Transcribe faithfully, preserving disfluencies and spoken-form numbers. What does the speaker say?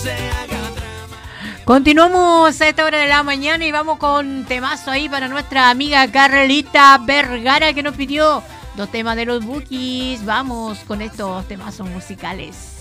Continuamos a esta hora de la mañana y vamos con temazo ahí para nuestra amiga Carlita Vergara, que nos pidió dos temas de los Bukis. Vamos con estos temazos musicales.